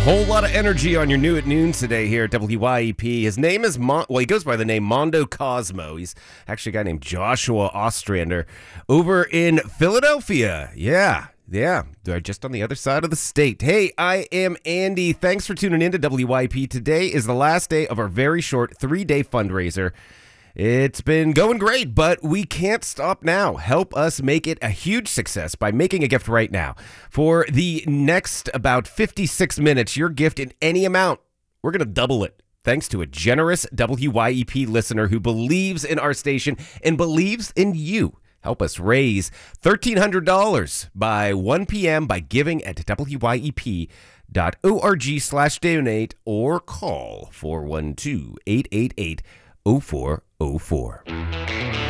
Whole lot of energy on your New at Noon today here at WYEP. His name is, he goes by the name Mondo Cosmo. He's actually a guy named Joshua Ostrander over in Philadelphia. Yeah, they're just on the other side of the state. Hey, I am Andy. Thanks for tuning in to WYEP. Today is the last day of our very short 3-day fundraiser. It's been going great, but we can't stop now. Help us make it a huge success by making a gift right now. For the next about 56 minutes, your gift in any amount, we're going to double it. Thanks to a generous WYEP listener who believes in our station and believes in you. Help us raise $1,300 by 1 p.m. by giving at wyep.org/donate or call 412-888-0404.